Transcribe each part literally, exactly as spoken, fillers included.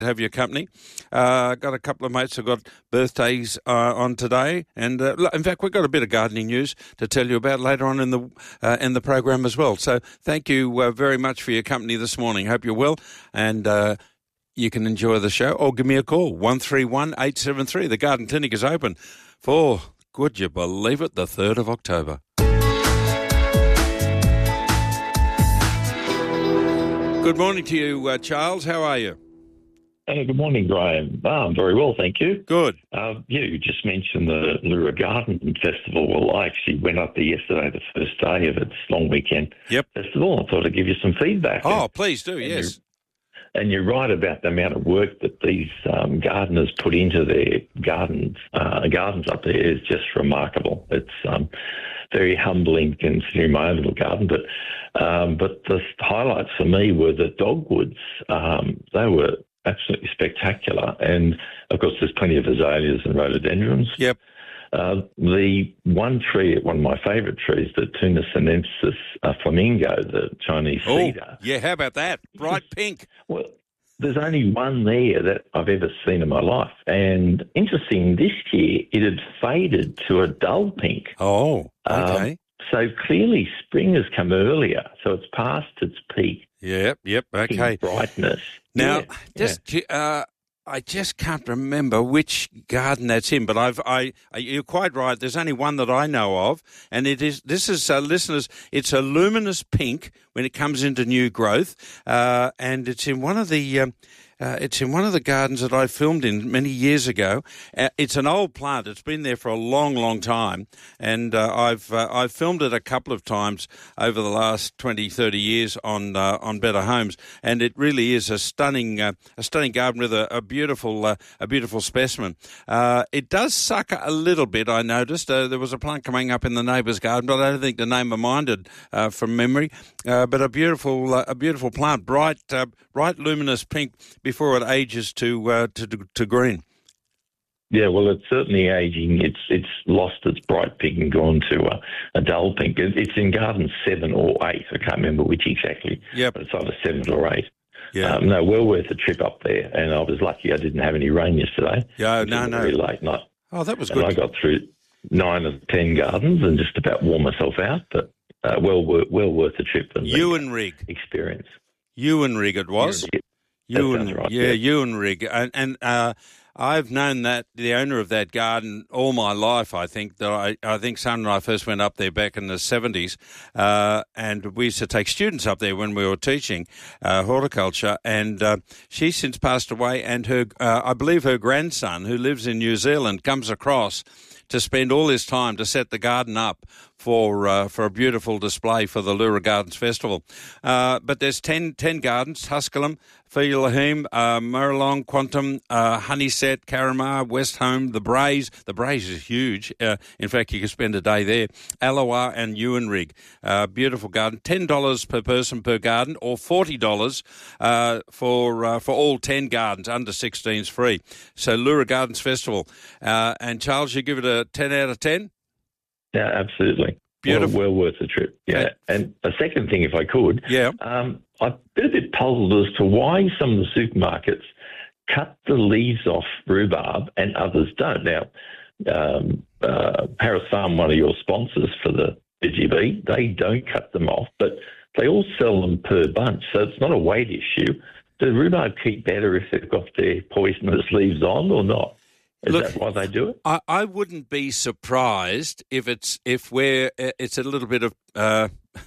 have your company. Uh, got a couple of mates who've got birthdays uh, on today, and uh, in fact, we've got a bit of gardening news to tell you about later on in the uh, in the program as well. So, thank you uh, very much for your company this morning. Hope you're well, and uh, you can enjoy the show. Or give me a call one three one eight seven three. The Garden Clinic is open for, could you believe it, the third of October. Good morning to you, uh, Charles. How are you? Uh, good morning, Graham. Oh, I'm very well, thank you. Good. Uh, yeah, you just mentioned the Lura Garden Festival. Well, I actually went up there yesterday, the first day of its long weekend yep. festival. I thought I'd give you some feedback. Oh, and, please do, and yes. You're, and you're right about the amount of work that these um, gardeners put into their gardens. Uh, gardens up there is just remarkable. It's um, very humbling considering my own little garden, but um, but the highlights for me were the dogwoods. Um, they were absolutely spectacular, and of course there's plenty of azaleas and rhododendrons. Yep. Uh, the one tree, one of my favourite trees, the Tunis sinensis uh, flamingo, the Chinese oh, cedar. Yeah, how about that? Bright pink. Well, there's only one there that I've ever seen in my life, and interesting, this year it had faded to a dull pink. Oh, okay. Um, so clearly spring has come earlier, so it's past its peak. Yep, yep, okay. Brightness. Now, yeah, just yeah. Uh, I just can't remember which garden that's in, but I've I, I you're quite right. There's only one that I know of, and it is this is uh, listeners. It's a luminous pink when it comes into new growth, uh, and it's in one of the. Um, Uh, it's in one of the gardens that I filmed in many years ago. Uh, it's an old plant. It's been there for a long, long time, and uh, I've uh, I've filmed it a couple of times over the last twenty, thirty years on uh, on Better Homes, and it really is a stunning uh, a stunning garden with a, a beautiful uh, a beautiful specimen. Uh, it does suck a little bit. I noticed uh, there was a plant coming up in the neighbour's garden, but I don't think the name of mine did uh, from memory. Uh, but a beautiful uh, a beautiful plant, bright uh, bright luminous pink. Before it ages to, uh, to to green. Yeah, well, it's certainly aging. It's it's lost its bright pink and gone to a, a dull pink. It's in garden seven or eight. I can't remember which exactly. Yep. But it's either seven or eight. Yeah. Um, no, well worth a trip up there. And I was lucky I didn't have any rain yesterday. Yeah, no, no. Very late night. Oh, that was and good. I got through nine of ten gardens and just about wore myself out. But uh, well, well worth a trip and Ewan-Rig experience. Ewan-Rig it was. Ewan, right, yeah, yeah. Ewan-Rig, and, and uh, I've known that the owner of that garden all my life. I think that I, I think Son and I first went up there back in the seventies, uh, and we used to take students up there when we were teaching uh, horticulture. And uh, she's since passed away, and her, uh, I believe, her grandson, who lives in New Zealand, comes across to spend all his time to set the garden up for uh, for a beautiful display for the Lura Gardens Festival. Uh, but there's ten, ten gardens: Tusculum, Feelahim, uh, Muralong, Quantum, uh, Honeyset, Caramar, West Home, The Braes. The Braes is huge. Uh, in fact, you could spend a day there. Allawah and Ewan-Rig. Uh, beautiful garden. ten dollars per person per garden, or forty dollars uh, for uh, for all ten gardens. Under sixteen is free. So Lura Gardens Festival. Uh, and Charles, you give it a ten out of ten? Yeah, absolutely. Beautiful. Well, well worth the trip. Yeah. And a second thing, if I could. Yeah. Um, I've been a bit puzzled as to why some of the supermarkets cut the leaves off rhubarb and others don't. Now, um, uh, Paris Farm, one of your sponsors for the B G B, they don't cut them off, but they all sell them per bunch, so it's not a weight issue. Do rhubarb keep better if they've got their poisonous leaves on or not? Is Look, that why they do it? I, I wouldn't be surprised if it's if we're it's a little bit of uh,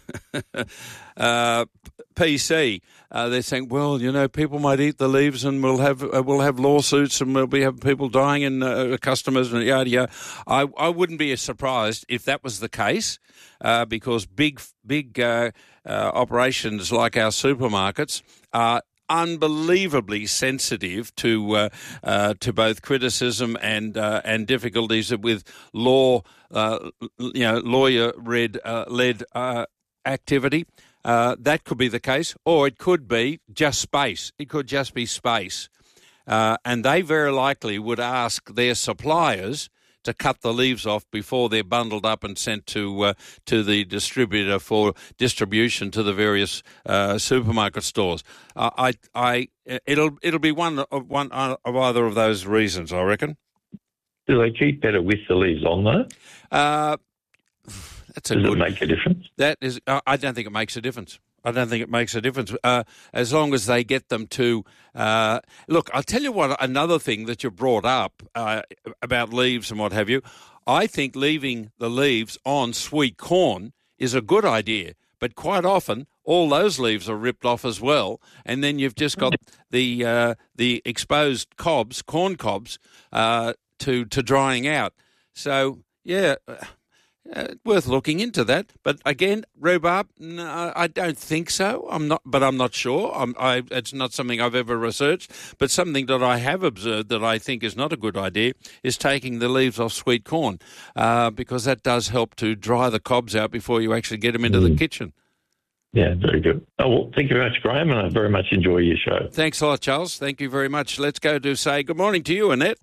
uh, P C. Uh, they're saying, well, you know, people might eat the leaves, and we'll have uh, we'll have lawsuits, and we'll be have people dying, and uh, customers, and yada yada. I I wouldn't be surprised if that was the case, uh, because big big uh, uh, operations like our supermarkets are unbelievably sensitive to uh, uh, to both criticism and uh, and difficulties with law, uh, you know, lawyer led uh, led uh, activity. Uh, that could be the case, or it could be just space. It could just be space, uh, and they very likely would ask their suppliers to cut the leaves off before they're bundled up and sent to uh, to the distributor for distribution to the various uh, supermarket stores. Uh, I, I, it'll it'll be one of one of either of those reasons, I reckon. Do they keep better with the leaves on though? Uh, that's a Does good, it make a difference? That is, uh, I don't think it makes a difference. I don't think it makes a difference uh, as long as they get them to uh, look. I'll tell you what. Another thing that you brought up uh, about leaves and what have you. I think leaving the leaves on sweet corn is a good idea, but quite often all those leaves are ripped off as well, and then you've just got the uh, the exposed cobs, corn cobs, uh, to to drying out. So yeah. Uh, worth looking into that, but again, rhubarb. No, I don't think so. I'm not, but I'm not sure. I'm, I, it's not something I've ever researched. But something that I have observed that I think is not a good idea is taking the leaves off sweet corn, uh, because that does help to dry the cobs out before you actually get them into mm. the kitchen. Yeah, very good. Oh, well, thank you very much, Graham, and I very much enjoy your show. Thanks a lot, Charles. Thank you very much. Let's go to say good morning to you, Annette.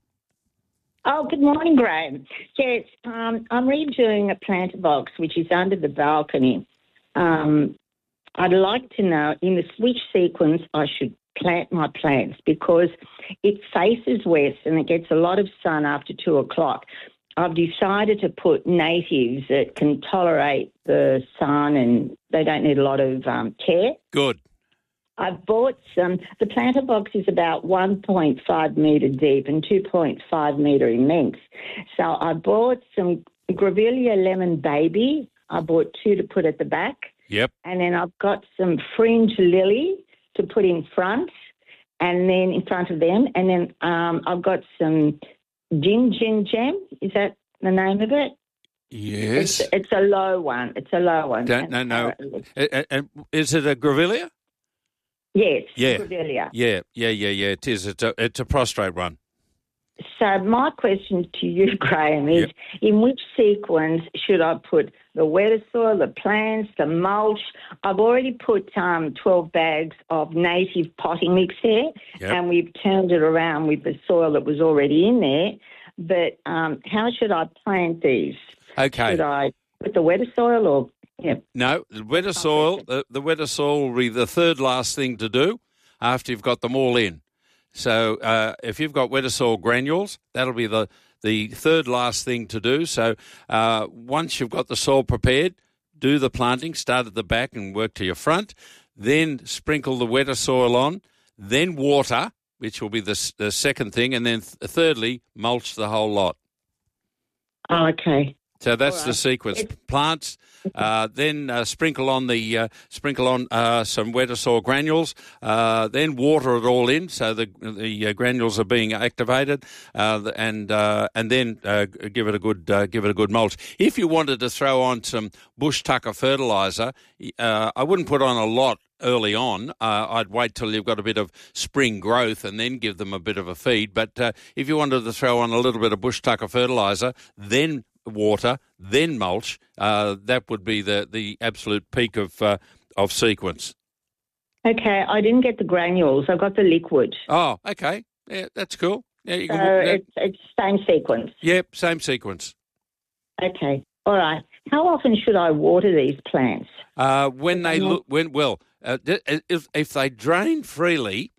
Oh, good morning, Graham. Yes, um, I'm redoing a planter box, which is under the balcony. Um, I'd like to know, in the which sequence I should plant my plants, because it faces west and it gets a lot of sun after two o'clock. I've decided to put natives that can tolerate the sun and they don't need a lot of um, care. Good. I've bought some, the planter box is about one point five metre deep and two point five metre in length. So I bought some Grevillea Lemon Baby. I bought two to put at the back. Yep. And then I've got some Fringe Lily to put in front and then in front of them. And then um, I've got some Gin Gin Gem. Is that the name of it? Yes. It's, it's a low one. It's a low one. Don't, no, no. Uh, uh, is it a Grevillea? Yes, yeah, Grevillea. Yeah, yeah, yeah, yeah, it is. It's a, it's a prostrate one. So my question to you, Graham, is yep. in which sequence should I put the wetter soil, the plants, the mulch? I've already put um, twelve bags of native potting mix there, yep. and we've turned it around with the soil that was already in there. But um, how should I plant these? Okay. Should I put the wetter soil or... Yep. No, the wetter soil, the, the wetter soil will be the third last thing to do after you've got them all in. So uh, if you've got wetter soil granules, that'll be the, the third last thing to do. So uh, once you've got the soil prepared, do the planting, start at the back and work to your front, then sprinkle the wetter soil on, then water, which will be the, the second thing, and then th- thirdly, mulch the whole lot. Oh, okay. So that's right. The sequence. Plants, uh, then uh, sprinkle on the uh, sprinkle on uh, some wetter soil granules. Uh, then water it all in, so the the uh, granules are being activated, uh, and uh, and then uh, give it a good uh, give it a good mulch. If you wanted to throw on some bush tucker fertiliser, uh, I wouldn't put on a lot early on. Uh, I'd wait till you've got a bit of spring growth and then give them a bit of a feed. But uh, if you wanted to throw on a little bit of bush tucker fertiliser, then water, then mulch, uh, that would be the, the absolute peak of uh, of sequence. Okay, I didn't get the granules. I got the liquid. Oh, okay. Yeah, that's cool. Yeah, you so can, uh, it's, it's same sequence? Yep, same sequence. Okay, all right. How often should I water these plants? Uh, when they look, when well, uh, if if they drain freely,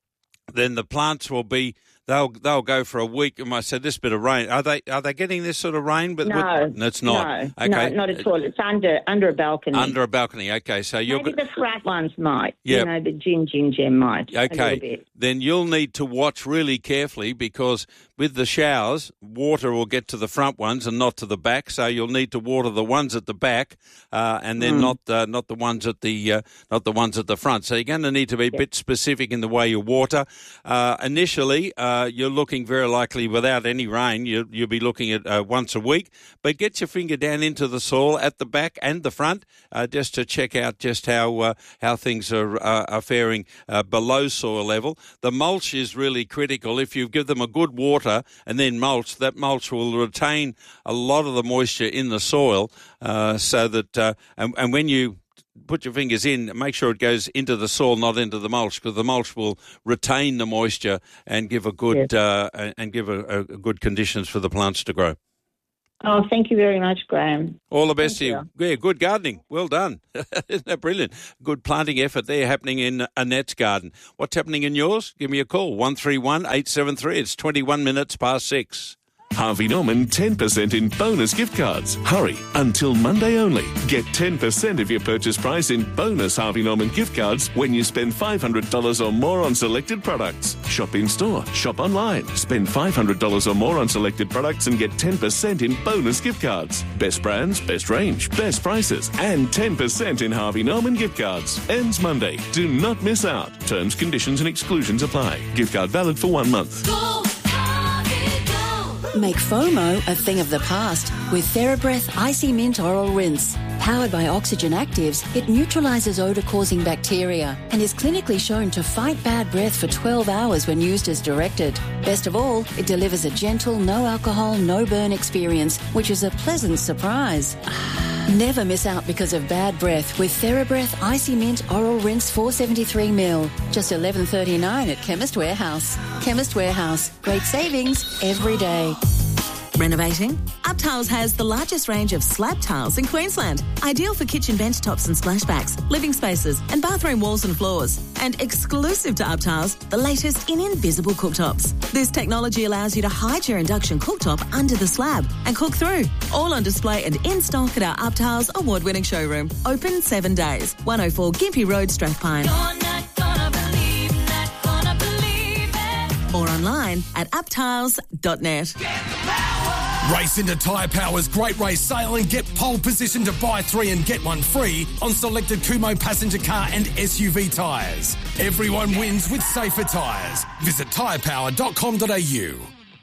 then the plants will be. They'll they'll go for a week. And I said this bit of rain. Are they are they getting this sort of rain? But no, with, it's not. No, okay. no, not at all. It's under under a balcony. Under a balcony. Okay, so you're maybe the front ones might. Yep. You know, the gin gin gem might. Okay, a little bit. Then you'll need to watch really carefully because with the showers, water will get to the front ones and not to the back. So you'll need to water the ones at the back, uh, and then mm. not uh, not the ones at the uh, not the ones at the front. So you're going to need to be a yep. bit specific in the way you water. Uh, initially, uh, you're looking very likely without any rain. You, you'll be looking at uh, once a week, but get your finger down into the soil at the back and the front uh, just to check out just how uh, how things are uh, are faring uh, below soil level. The mulch is really critical. If you give them a good water and then mulch, that mulch will retain a lot of the moisture in the soil, uh, so that uh, and, and when you put your fingers in, make sure it goes into the soil, not into the mulch, because the mulch will retain the moisture and give a good yes. uh, and give a, a good conditions for the plants to grow. Oh, thank you very much, Graham. All the best Thank to you. Yeah, good gardening. Well done. Isn't that brilliant? Good planting effort there happening in Annette's garden. What's happening in yours? Give me a call, one three one, eight seven three. It's twenty-one minutes past six. Harvey Norman ten percent in bonus gift cards. Hurry, until Monday only. Get ten percent of your purchase price in bonus Harvey Norman gift cards when you spend five hundred dollars or more on selected products. Shop in store, shop online. Spend five hundred dollars or more on selected products and get ten percent in bonus gift cards. Best brands, best range, best prices, and ten percent in Harvey Norman gift cards. Ends Monday. Do not miss out. Terms, conditions and exclusions apply. Gift card valid for one month. Go, Harvey, go. Make FOMO a thing of the past with TheraBreath Icy Mint Oral Rinse. Powered by Oxygen Actives, it neutralises odour-causing bacteria and is clinically shown to fight bad breath for twelve hours when used as directed. Best of all, it delivers a gentle, no-alcohol, no-burn experience, which is a pleasant surprise. Never miss out because of bad breath with TheraBreath Icy Mint Oral Rinse four seventy-three milliliters. Just eleven thirty-nine at Chemist Warehouse. Chemist Warehouse. Great savings every day. Renovating? UpTiles has the largest range of slab tiles in Queensland. Ideal for kitchen bench tops and splashbacks, living spaces and bathroom walls and floors. And exclusive to UpTiles, the latest in invisible cooktops. This technology allows you to hide your induction cooktop under the slab and cook through. All on display and in stock at our UpTiles award-winning showroom. Open seven days. one oh four Gympie Road, Strathpine. You're not gonna believe, not gonna believe it. Or online at uptiles dot net. Race into Tyre Power's Great Race Sale and get pole position to buy three and get one free on selected Kumho passenger car and S U V tyres. Everyone wins with safer tyres. Visit tyre power dot com dot a u.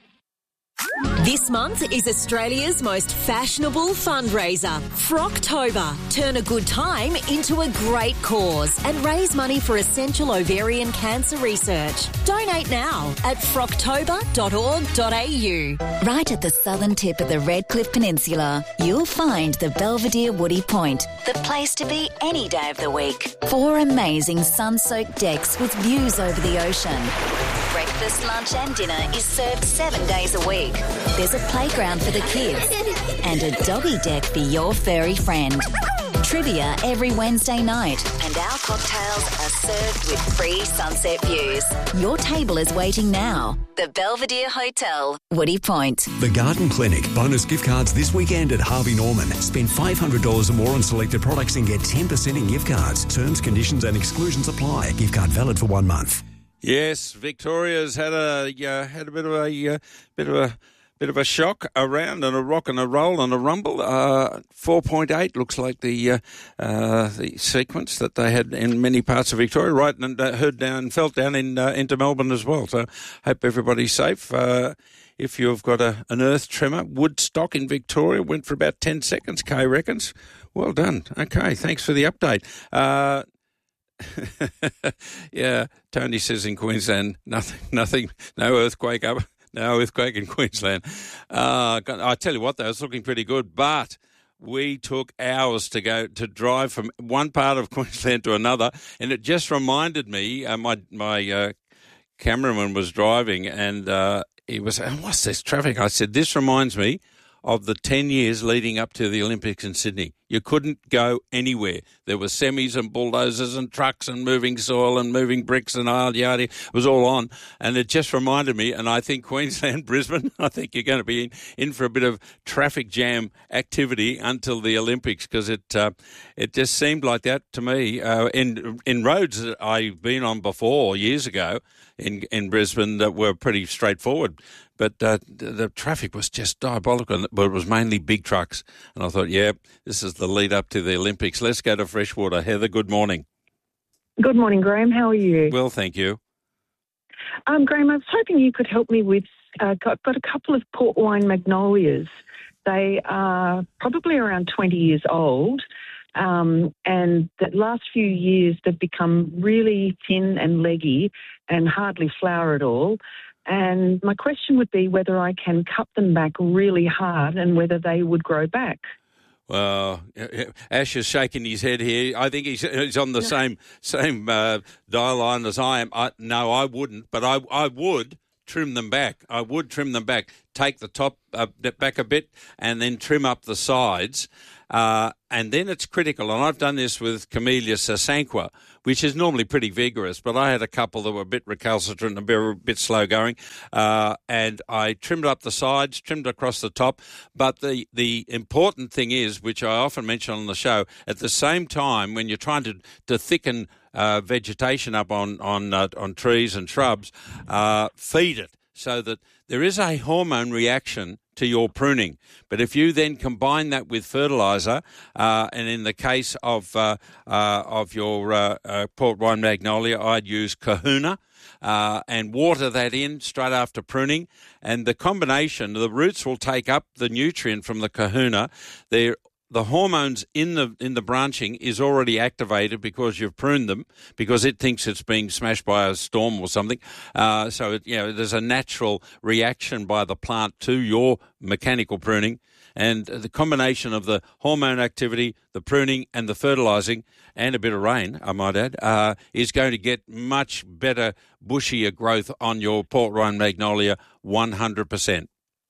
This month is Australia's most fashionable fundraiser, Frocktober. Turn a good time into a great cause and raise money for essential ovarian cancer research. Donate now at frocktober dot org dot a u. Right at the southern tip of the Redcliffe Peninsula, you'll find the Belvedere Woody Point, the place to be any day of the week. Four amazing sun-soaked decks with views over the ocean. Breakfast, lunch and dinner is served seven days a week. There's a playground for the kids and a doggy deck for your furry friend. Trivia every Wednesday night, and our cocktails are served with free sunset views. Your table is waiting now. The Belvedere Hotel, Woody Point. The Garden Clinic. Bonus gift cards this weekend at Harvey Norman. Spend five hundred dollars or more on selected products and get ten percent in gift cards. Terms, conditions and exclusions apply. Gift card valid for one month. Yes, Victoria's had a uh, had a bit of a uh, bit of a bit of a shock around and a rock and a roll and a rumble. Uh, four point eight looks like the uh, uh, the sequence that they had in many parts of Victoria, right, and uh, heard down, felt down in uh, into Melbourne as well. So hope everybody's safe. Uh, if you've got a, an earth tremor, Woodstock in Victoria went for about ten seconds. Kay reckons. Well done. Okay, thanks for the update. Uh, yeah, Tony says in Queensland, nothing, nothing, no earthquake up, no earthquake in Queensland. Uh, I tell you what, though, it's looking pretty good, but we took hours to go to drive from one part of Queensland to another, and it just reminded me. Uh, my my uh, cameraman was driving, and uh, he was saying, "What's this traffic?" I said, "This reminds me of the ten years leading up to the Olympics in Sydney. You couldn't go anywhere. There were semis and bulldozers and trucks and moving soil and moving bricks and yada yada. It was all on. And it just reminded me, and I think Queensland, Brisbane, I think you're going to be in, in for a bit of traffic jam activity until the Olympics, because it uh, it just seemed like that to me. Uh, in in roads that I've been on before years ago in, in Brisbane that were pretty straightforward. But uh, the traffic was just diabolical, but it was mainly big trucks. And I thought, yeah, this is the lead up to the Olympics. Let's go to Freshwater. Heather, good morning. Good morning, Graham. How are you? Well, thank you. Um, Graham, I was hoping you could help me with, uh, I've got a couple of port wine magnolias. They are probably around twenty years old. Um, and the last few years they've become really thin and leggy and hardly flower at all. And my question would be whether I can cut them back really hard and whether they would grow back. Well, Ash is shaking his head here. I think he's, he's on the no. same same uh, dial line as I am. I, no, I wouldn't, but I I would trim them back. I would trim them back. Take the top uh, back a bit and then trim up the sides. Uh, and then it's critical, and I've done this with Camellia sasanqua, which is normally pretty vigorous, but I had a couple that were a bit recalcitrant and a bit, a bit slow going, uh, and I trimmed up the sides, trimmed across the top. But the, the important thing is, which I often mention on the show, at the same time when you're trying to, to thicken uh, vegetation up on, on, uh, on trees and shrubs, uh, feed it so that there is a hormone reaction to your pruning. But if you then combine that with fertiliser, uh, and in the case of uh, uh, of your uh, uh, port wine magnolia, I'd use Kahuna, uh, and water that in straight after pruning. And the combination, the roots will take up the nutrient from the Kahuna. They're The hormones in the in the branching is already activated because you've pruned them, because it thinks it's being smashed by a storm or something. Uh, so it, you know, there's a natural reaction by the plant to your mechanical pruning, and the combination of the hormone activity, the pruning, and the fertilising, and a bit of rain, I might add, uh, is going to get much better, bushier growth on your port wine magnolia, one hundred percent.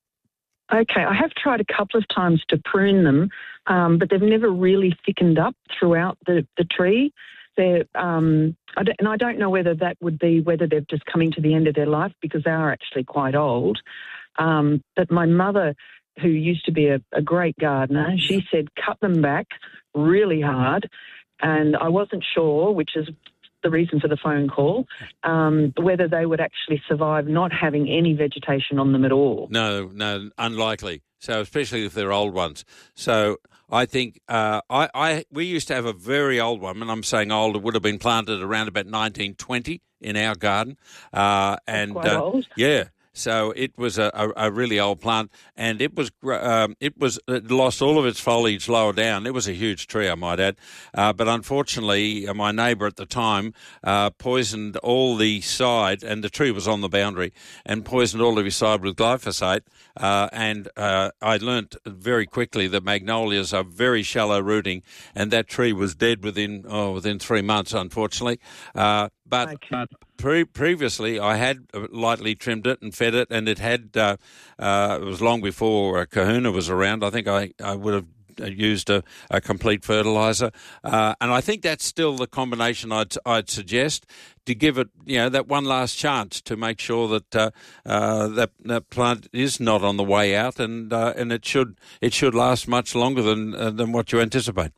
Okay, I have tried a couple of times to prune them, um, but they've never really thickened up throughout the, the tree. They're, um, I don't, and I don't know whether that would be whether they're just coming to the end of their life, because they are actually quite old. Um, but my mother, who used to be a, a great gardener, she said cut them back really hard, and I wasn't sure, which is the reason for the phone call, um, whether they would actually survive not having any vegetation on them at all. No, no, unlikely. So especially if they're old ones. So I think uh, I, I we used to have a very old one, and I'm saying old, it would have been planted around about nineteen twenty in our garden. Uh, and Quite uh, old. Yeah. So it was a, a, a really old plant, and it was um, it was it lost all of its foliage lower down. It was a huge tree, I might add, uh, but unfortunately, uh, my neighbour at the time uh, poisoned all the side, and the tree was on the boundary, and poisoned all of his side with glyphosate. Uh, and uh, I learnt very quickly that magnolias are very shallow rooting, and that tree was dead within oh within three months, unfortunately. Uh, but Okay. Pre- previously, I had lightly trimmed it and fed it, and it had, uh, uh, it was long before uh, Kahuna was around. I think I, I would have used a, a complete fertiliser. Uh, and I think that's still the combination I'd, I'd suggest to give it, you know, that one last chance to make sure that uh, uh, that, that plant is not on the way out, and uh, and it should it should last much longer than uh, than what you anticipate.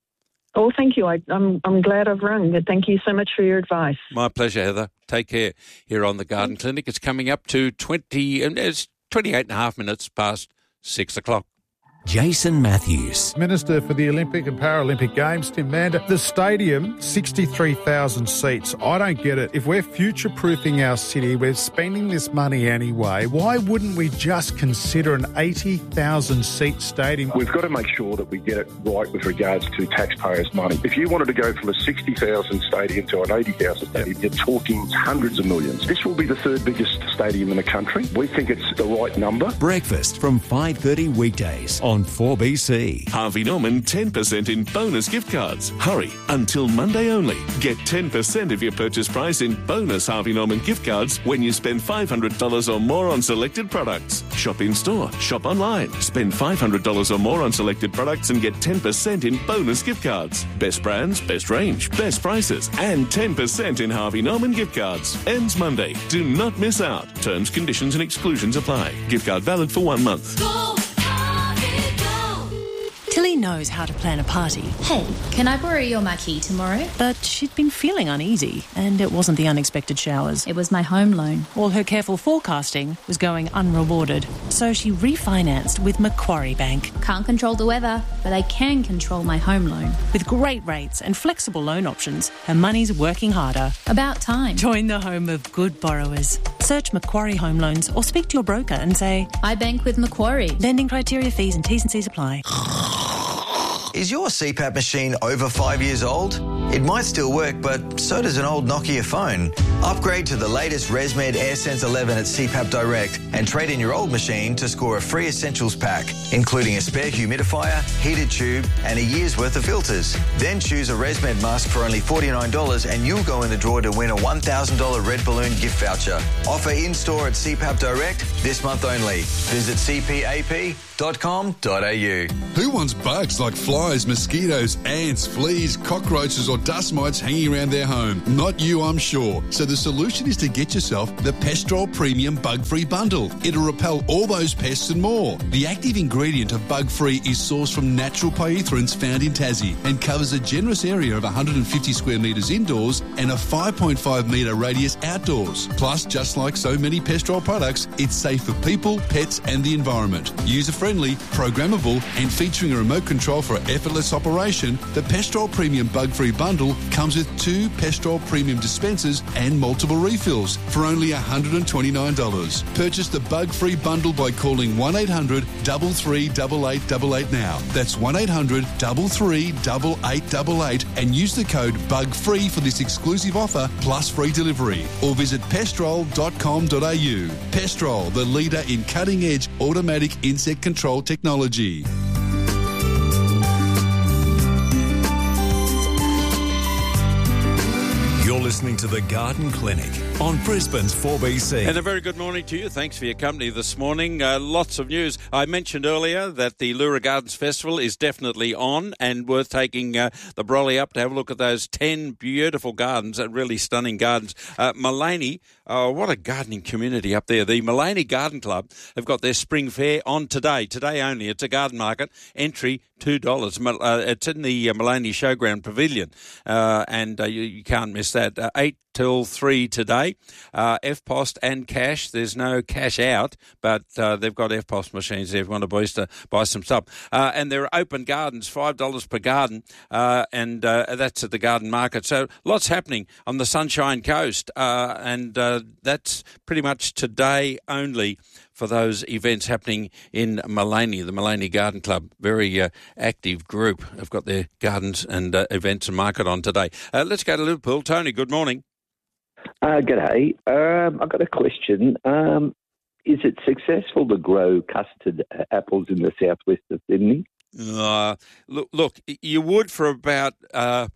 Oh, thank you. I, I'm I'm glad I've rung. Thank you so much for your advice. My pleasure, Heather. Take care here on the Garden Clinic. It's coming up to twenty, and it's twenty-eight and a half minutes past six o'clock. Jason Matthews. Minister for the Olympic and Paralympic Games, Tim Mander. The stadium, sixty-three thousand seats. I don't get it. If we're future-proofing our city, we're spending this money anyway, why wouldn't we just consider an eighty thousand seat stadium? We've got to make sure that we get it right with regards to taxpayers' money. If you wanted to go from a sixty thousand stadium to an eighty thousand stadium, you're talking hundreds of millions. This will be the third biggest stadium in the country. We think it's the right number. Breakfast from five thirty weekdays on four B C. Harvey Norman ten percent in bonus gift cards. Hurry, until Monday only. Get ten percent of your purchase price in bonus Harvey Norman gift cards when you spend five hundred dollars or more on selected products. Shop in store, shop online. Spend five hundred dollars or more on selected products and get ten percent in bonus gift cards. Best brands, best range, best prices, and ten percent in Harvey Norman gift cards. Ends Monday. Do not miss out. Terms, conditions and exclusions apply. Gift card valid for one month. Tilly knows how to plan a party. Hey, can I borrow your marquee tomorrow? But she'd been feeling uneasy, and it wasn't the unexpected showers. It was my home loan. All her careful forecasting was going unrewarded. So she refinanced with Macquarie Bank. Can't control the weather, but I can control my home loan. With great rates and flexible loan options, her money's working harder. About time. Join the home of good borrowers. Search Macquarie Home Loans or speak to your broker and say, I bank with Macquarie. Lending criteria, fees and T's and C's apply. Is your C PAP machine over five years old? It might still work, but so does an old Nokia phone. Upgrade to the latest ResMed AirSense eleven at C PAP Direct and trade in your old machine to score a free essentials pack, including a spare humidifier, heated tube and a year's worth of filters. Then choose a ResMed mask for only forty-nine dollars and you'll go in the draw to win a one thousand dollars Red Balloon gift voucher. Offer in-store at C PAP Direct this month only. Visit c p a p dot com dot a u. Who wants bugs like flies, mosquitoes, ants, fleas, cockroaches or dust mites hanging around their home? Not you, I'm sure. So the solution is to get yourself the Pestrol Premium Bug-Free Bundle. It'll repel all those pests and more. The active ingredient of Bug-Free is sourced from natural pyrethroids found in Tassie and covers a generous area of one hundred fifty square metres indoors and a five point five metre radius outdoors. Plus, just like so many Pestrol products, it's safe for people, pets and the environment. User-friendly, programmable and featuring a remote control for effortless operation, the Pestrol Premium Bug-Free Bundle comes with two Pestrol Premium dispensers and multiple refills for only one hundred twenty-nine dollars. Purchase the Bug-Free Bundle by calling one eight hundred, three three eight eight eight eight now. That's one eight hundred, three three eight eight eight eight and use the code BUGFREE for this exclusive offer plus free delivery. Or visit pestrol dot com dot a u. Pestrol, the leader in cutting-edge automatic insect control technology. You're listening to The Garden Clinic on Brisbane's four B C. And a very good morning to you. Thanks for your company this morning. Uh, lots of news. I mentioned earlier that the Lura Gardens Festival is definitely on and worth taking uh, the brolly up to have a look at those ten beautiful gardens, uh, really stunning gardens. Uh, Mullaney, oh, what a gardening community up there. The Mullaney Garden Club have got their spring fair on today, today only. It's a garden market. Entry two dollars. Uh, it's in the uh, Mullaney Showground Pavilion, uh, and uh, you, you can't miss that. Uh, eight till three today. Uh, F P O S and cash. There's no cash out, but uh, they've got F P O S machines there if you want to boys to buy some stuff. Uh, and there are open gardens, five dollars per garden, uh, and uh, that's at the garden market. So lots happening on the Sunshine Coast, uh, and uh, that's pretty much today only for those events happening in Mullaney, the Mullaney Garden Club. Very uh, active group. Have got their gardens and uh, events and market on today. Uh, let's go to Liverpool. Tony, good morning. Uh, g'day. Um, I've got a question. Um, is it successful to grow custard apples in the southwest of Sydney? Uh, look, look, you would for about uh,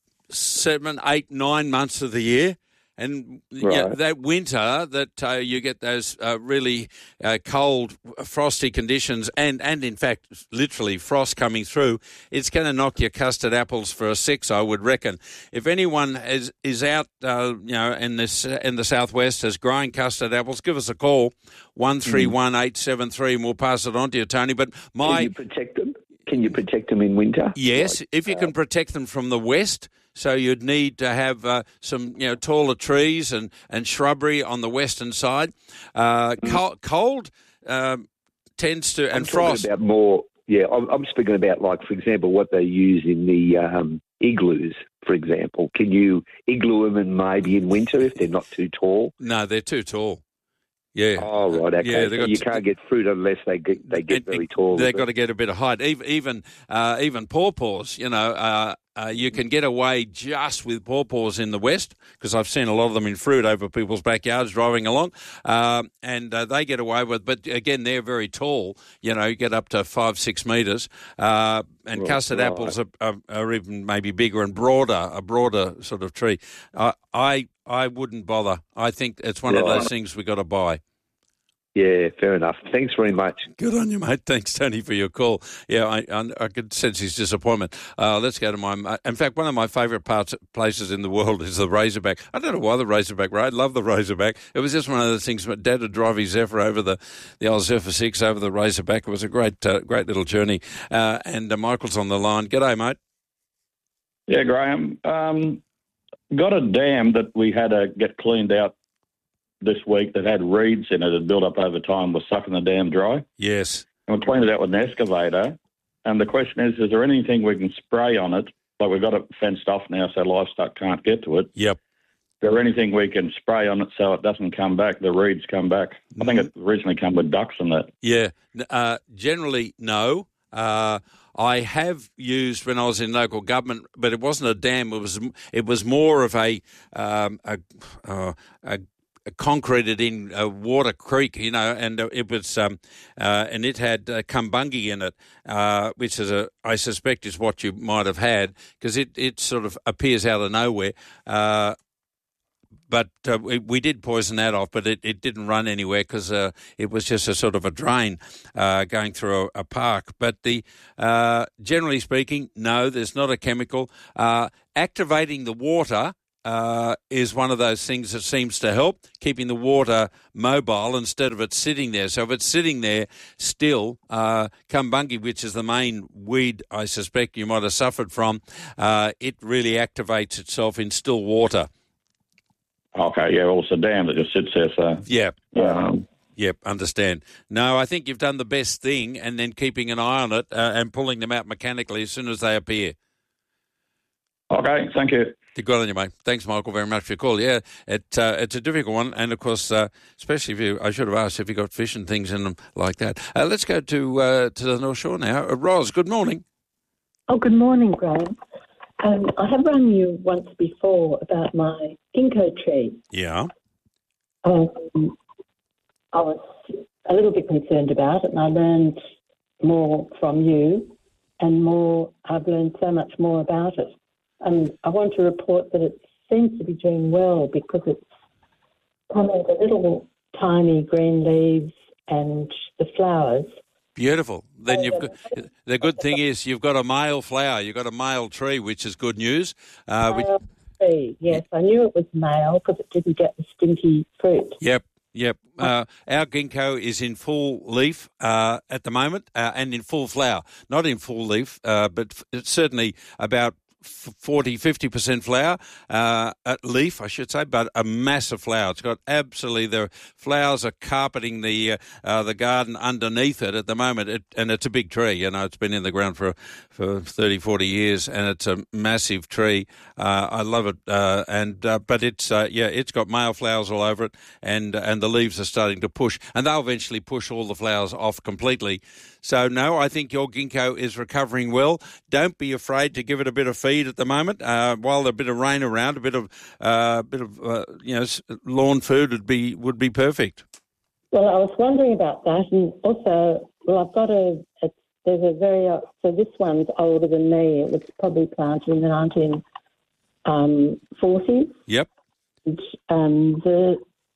seven, eight, nine months of the year. And Right. yeah, that winter that uh, you get those uh, really uh, cold, frosty conditions and, and, in fact, literally frost coming through, it's going to knock your custard apples for a six, I would reckon. If anyone is is out, uh, you know, in this in the southwest is growing custard apples, give us a call, one three one eight seven three, and we'll pass it on to you, Tony. But my Can you protect them? Can you protect them in winter? Yes, Like, if you uh, can protect them from the west. So you'd need to have uh, some, you know, taller trees and, and shrubbery on the western side. Uh, cold cold um, tends to, I'm and talking frost. about more. Yeah, I'm, I'm speaking about, like, for example, what they use in the um, igloos, for example. Can you igloo them in maybe in winter if they're not too tall? No, they're too tall. Yeah. Oh, right, okay. Yeah, so they've got you to- can't get fruit unless they get, they get very tall. They've is got it? to get a bit of height. Even even uh, even pawpaws, you know, uh, uh, you can get away just with pawpaws in the west because I've seen a lot of them in fruit over people's backyards driving along, uh, and uh, they get away with. But again, they're very tall. You know, you get up to five six metres, uh, and Right, custard right. apples are, are, are even maybe bigger and broader, a broader sort of tree. Uh, I I wouldn't bother. I think it's one of Right. those things we got to buy. Yeah, fair enough. Thanks very much. Good on you, mate. Thanks, Tony, for your call. Yeah, I, I, I could sense his disappointment. Uh, let's go to my... In fact, one of my favourite parts places in the world is the Razorback. I don't know why the Razorback, right? I love the Razorback. It was just one of those things. Dad would drive his Zephyr over the, the old Zephyr six over the Razorback. It was a great uh, great little journey. Uh, and uh, Michael's on the line. G'day, mate. Yeah, Graham. Um, got a dam that we had to get cleaned out this week that had reeds in it that built up over time, was sucking the dam dry. Yes. And we cleaned it out with an excavator. And the question is, is there anything we can spray on it? Like, we've got it fenced off now so livestock can't get to it. Yep. Is there anything we can spray on it so it doesn't come back, the reeds come back? I think it originally came with ducks and that. Yeah. Uh, generally, no. Uh, I have used when I was in local government, but it wasn't a dam. It was it was more of a um, a, uh, a concreted in a water creek, you know, and it was, um, uh, and it had uh, Kumbungi in it, uh, which is a, I suspect is what you might have had, because it, it sort of appears out of nowhere. Uh, but uh, we, we did poison that off, but it, it didn't run anywhere because uh, it was just a sort of a drain uh, going through a, a park. But the uh, generally speaking, no, there's not a chemical. Uh, activating the water Uh, is one of those things that seems to help, keeping the water mobile instead of it sitting there. So if it's sitting there still, uh, Kumbungi, which is the main weed I suspect you might have suffered from, uh, it really activates itself in still water. Okay, yeah, well, it's a dam that just sits there, so... Yeah. Um, Yep, understand. No, I think you've done the best thing, and then keeping an eye on it uh, and pulling them out mechanically as soon as they appear. Okay, thank you. Good on you, mate. Thanks, Michael, very much for your call. Yeah, it, uh, it's a difficult one, and, of course, uh, especially if you, I should have asked if you got fish and things in them like that. Uh, let's go to uh, to the North Shore now. Uh, Ros, good morning. Oh, good morning, Graham. Um, I have run you once before about my ginkgo tree. Yeah. Um, I was a little bit concerned about it, and I learned more from you, and more. I've learned so much more about it. And I want to report that it seems to be doing well because it's coming the little tiny green leaves and the flowers. Beautiful. Then you've got, the good thing is you've got a male flower. You've got a male tree, which is good news. Uh, which, male tree, yes. I knew it was male because it didn't get the stinky fruit. Yep. Yep. Uh, our ginkgo is in full leaf uh, at the moment uh, and in full flower. Not in full leaf, uh, but f- it's certainly about forty, fifty percent flower, uh, at leaf, I should say, but a massive flower. It's got absolutely, the flowers are carpeting the uh, uh, the garden underneath it at the moment, it, and it's a big tree. You know, it's been in the ground for for thirty, forty years, and it's a massive tree. Uh, I love it, uh, and uh, but it's uh, yeah, it's got male flowers all over it, and and the leaves are starting to push, and they'll eventually push all the flowers off completely. So no, I think your ginkgo is recovering well. Don't be afraid to give it a bit of feed at the moment. Uh, while there's a bit of rain around, a bit of uh, bit of uh, you know lawn food would be would be perfect. Well, I was wondering about that, and also, well, I've got a, a there's a very uh, so this one's older than me. It was probably planted in the nineteen forties. Yep. And, um, the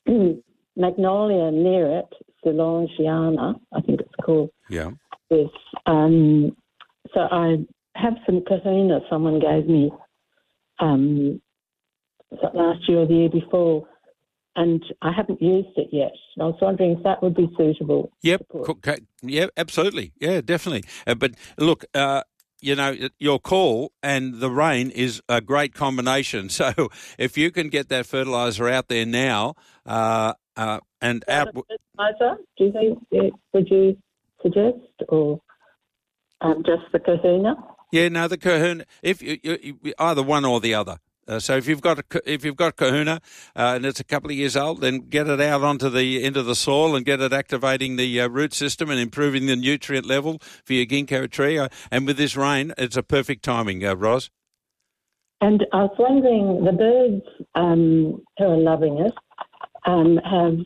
magnolia near it, Solangiana, I think it's called. Yeah. Is, um, so I have some kahuna someone gave me um, last year or the year before, and I haven't used it yet. I was wondering if that would be suitable. Yep. Okay. Yeah, absolutely. Yeah, definitely. Uh, but look, uh, you know, your call and the rain is a great combination. So if you can get that fertiliser out there now, uh, uh, and out. Fertiliser? Do you think? Would you suggest, or um, just the kahuna? Yeah, no, the kahuna. If you, you, you, either one or the other. Uh, so if you've got a, if you've got kahuna uh, and it's a couple of years old, then get it out onto the into the soil and get it activating the uh, root system and improving the nutrient level for your ginkgo tree. Uh, and with this rain, it's a perfect timing, uh, Ros. And I was wondering, the birds um, who are loving it um, have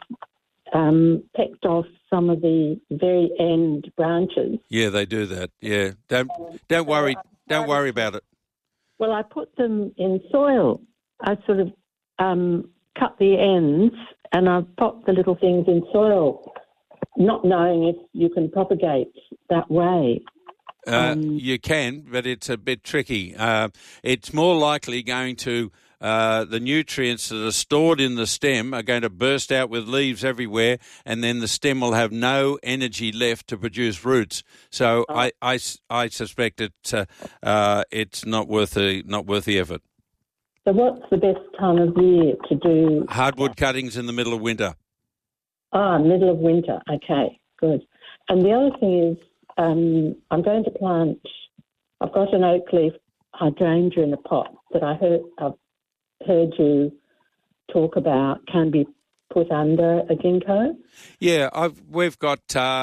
um, pecked off some of the very end branches. Yeah, they do that. Yeah, don't don't worry, don't worry about it. Well, I put them in soil. I sort of um, cut the ends and I popped the little things in soil, not knowing if you can propagate that way. Uh, um, you can, but it's a bit tricky. Uh, it's more likely going to, uh, the nutrients that are stored in the stem are going to burst out with leaves everywhere, and then the stem will have no energy left to produce roots. So oh. I, I, I suspect it, uh, uh, it's not worth the not worth the effort. So what's the best time of year to do? Hardwood cuttings in the middle of winter. Ah, middle of winter. Okay, good. And the other thing is, Um, I'm going to plant, I've got an oak leaf hydrangea in a pot that I heard, I've heard you talk about can be put under a ginkgo. Yeah, I've, we've got uh,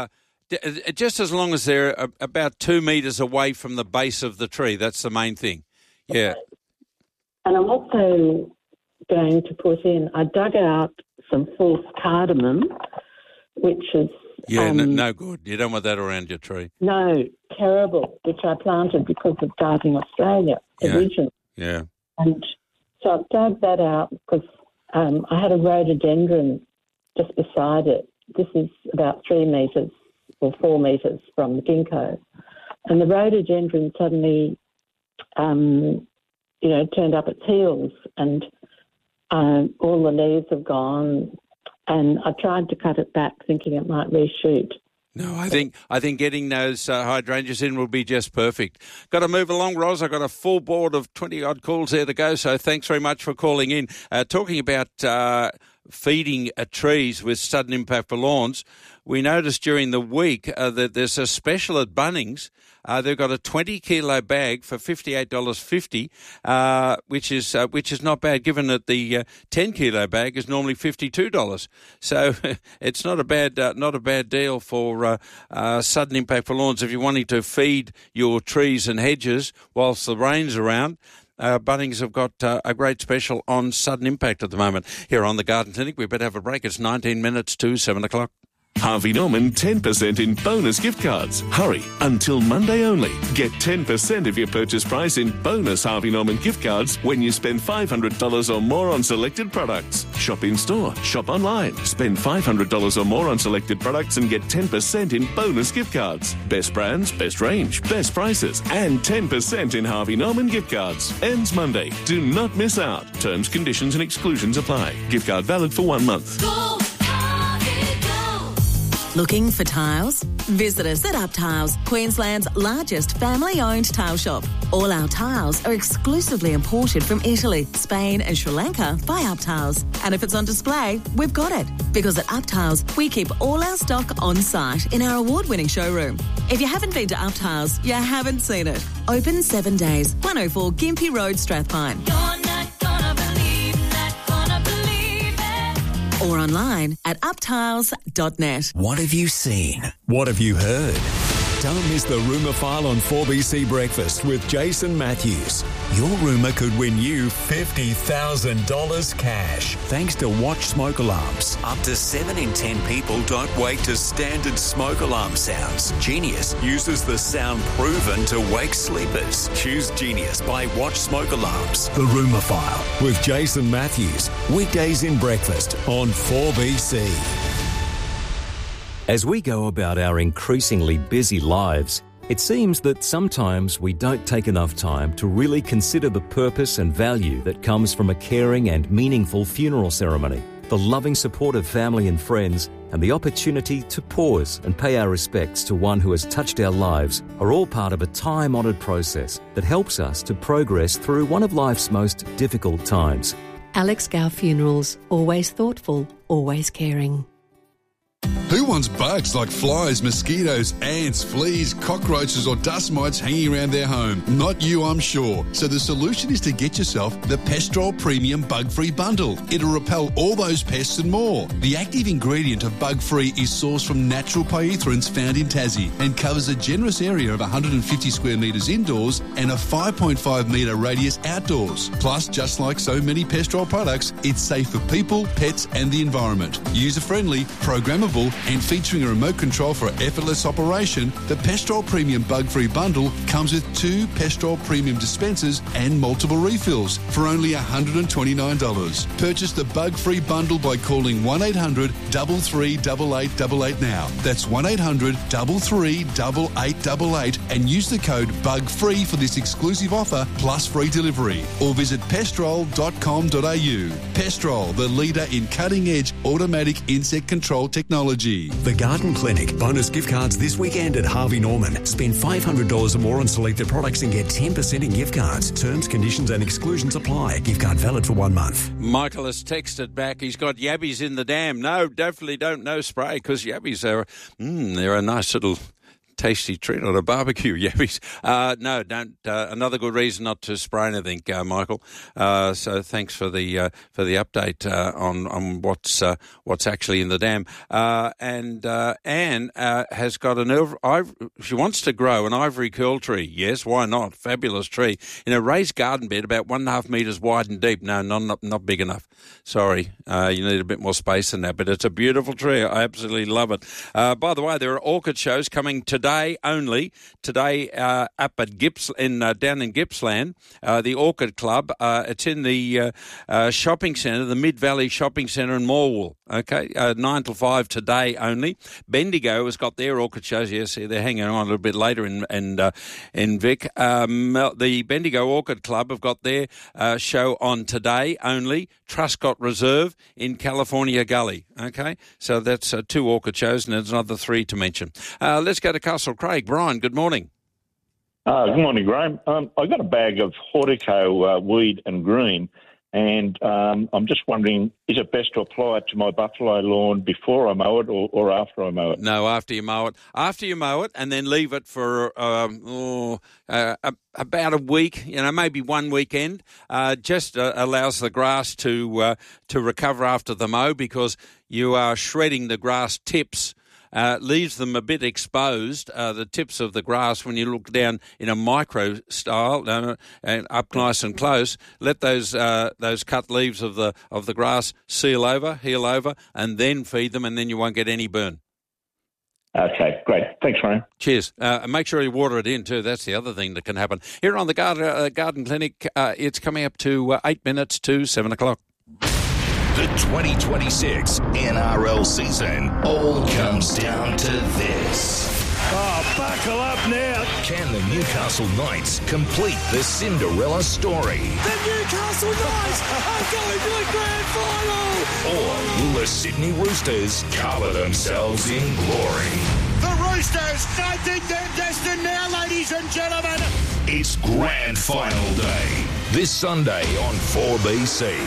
D- Just as long as they're a- about two metres away from the base of the tree. That's the main thing. Yeah. And I'm also going to put in, I dug out some false cardamom, which is... Yeah, um, no, no good. You don't want that around your tree. No, terrible, which I planted because of Gardening Australia Yeah. originally. Yeah. And so I dug that out because um, I had a rhododendron just beside it. This is about three metres or four metres from the ginkgo. And the rhododendron suddenly, um, you know, turned up its heels and um, all the leaves have gone. And I tried to cut it back thinking it might reshoot. No, I think I think getting those uh, hydrangeas in will be just perfect. Got to move along, Ros. I've got a full board of twenty-odd calls there to go, so thanks very much for calling in. Uh, talking about uh, feeding uh, trees with sudden impact for lawns, we noticed during the week uh, that there's a special at Bunnings. Uh, they've got a twenty kilo bag for fifty-eight dollars fifty, uh, which is uh, which is not bad, given that the uh, ten kilo bag is normally fifty-two dollars. So it's not a bad uh, not a bad deal for uh, uh, sudden impact for lawns if you're wanting to feed your trees and hedges whilst the rain's around. Uh, Bunnings have got uh, a great special on sudden impact at the moment. Here on the Garden Clinic, we better have a break. It's nineteen minutes to seven o'clock. Harvey Norman ten percent in bonus gift cards. Hurry, until Monday only. Get ten percent of your purchase price in bonus Harvey Norman gift cards when you spend five hundred dollars or more on selected products. Shop in store, shop online. Spend five hundred dollars or more on selected products and get ten percent in bonus gift cards. Best brands, best range, best prices, and ten percent in Harvey Norman gift cards. Ends Monday. Do not miss out. Terms, conditions and exclusions apply. Gift card valid for one month. Looking for tiles? Visit us at Up Tiles, Queensland's largest family-owned tile shop. All our tiles are exclusively imported from Italy, Spain and Sri Lanka by Up Tiles. And if it's on display, we've got it. Because at Up Tiles, we keep all our stock on site in our award-winning showroom. If you haven't been to Up Tiles, you haven't seen it. Open seven days, one oh four Gympie Road, Strathpine. Or online at up tiles dot net. What have you seen? What have you heard? Don't miss the Rumour File on four B C Breakfast with Jason Matthews. Your rumour could win you fifty thousand dollars cash thanks to Watch Smoke Alarms. Up to seven in ten people don't wake to standard smoke alarm sounds. Genius uses the sound proven to wake sleepers. Choose Genius by Watch Smoke Alarms. The Rumour File with Jason Matthews. Weekdays in breakfast on four B C. As we go about our increasingly busy lives, it seems that sometimes we don't take enough time to really consider the purpose and value that comes from a caring and meaningful funeral ceremony. The loving support of family and friends and the opportunity to pause and pay our respects to one who has touched our lives are all part of a time-honoured process that helps us to progress through one of life's most difficult times. Alex Gow Funerals. Always thoughtful, always caring. Who wants bugs like flies, mosquitoes, ants, fleas, cockroaches or dust mites hanging around their home? Not you, I'm sure. So the solution is to get yourself the Pestrol Premium Bug-Free Bundle. It'll repel all those pests and more. The active ingredient of Bug-Free is sourced from natural pyethrins found in Tassie and covers a generous area of one hundred fifty square metres indoors and a five point five metre radius outdoors. Plus, just like so many Pestrol products, it's safe for people, pets and the environment. User-friendly, programmable and featuring a remote control for effortless operation, the Pestrol Premium Bug-Free Bundle comes with two Pestrol Premium dispensers and multiple refills for only one hundred twenty-nine dollars. Purchase the Bug-Free Bundle by calling one eight hundred, three three eight eight eight eight now. That's one eight hundred, three three eight eight eight eight and use the code BUGFREE for this exclusive offer plus free delivery. Or visit pestrol dot com dot a u. Pestrol, the leader in cutting-edge automatic insect control technology. The Garden Clinic. Bonus gift cards this weekend at Harvey Norman. Spend five hundred dollars or more on selected products and get ten percent in gift cards. Terms, conditions and exclusions apply. Gift card valid for one month. Michael has texted back. He's got yabbies in the dam. No, definitely don't no spray because yabbies are, mm, they're a nice little tasty treat on a barbecue, yabbies. Uh, no, don't. Uh, another good reason not to spray anything, uh, Michael. Uh, so thanks for the uh, for the update uh, on on what's uh, what's actually in the dam. Uh, and uh, Anne uh, has got an iv- she wants to grow an ivory curl tree. Yes, why not? Fabulous tree in a raised garden bed, about one and a half metres wide and deep. No, not not, not big enough. Sorry, uh, you need a bit more space than that. But it's a beautiful tree. I absolutely love it. Uh, by the way, there are orchid shows coming today only. Today uh, up at Gips in uh, down in Gippsland, uh, the Orchid Club. Uh, it's in the uh, uh, shopping centre, the Mid Valley Shopping Centre in Morwell. Okay, uh, nine till five today only. Bendigo has got their orchid shows. Yes, they're hanging on a little bit later in in, uh, in Vic. Um, the Bendigo Orchid Club have got their uh, show on today only. Truscott Reserve in California Gully. Okay, so that's uh, two orchid shows, and there's another three to mention. Uh, let's go to Castle Craig. Brian, good morning. Uh, good morning, Graham. Um, I got a bag of Hortico uh, weed and green, and um, I'm just wondering, is it best to apply it to my buffalo lawn before I mow it or, or after I mow it? No, after you mow it. After you mow it, and then leave it for um, oh, uh, about a week, you know, maybe one weekend. Uh, just uh, allows the grass to uh, to recover after the mow, because you are shredding the grass tips. Uh, leaves them a bit exposed, uh, the tips of the grass, when you look down in a micro style uh, and up nice and close. Let those uh, those cut leaves of the of the grass seal over, heal over, and then feed them, and then you won't get any burn. Okay, great. Thanks, Ryan. Cheers. Uh, and make sure you water it in too. That's the other thing that can happen. Here on the Garden, uh, garden Clinic, uh, it's coming up to uh, eight minutes to seven o'clock. The twenty twenty-six N R L season all comes down to this. Oh, buckle up now. Can the Newcastle Knights complete the Cinderella story? The Newcastle Knights are going to the grand final. Or will the Sydney Roosters colour themselves in glory? The Roosters, they think they're destined now, ladies and gentlemen. It's grand final day, this Sunday on four B C.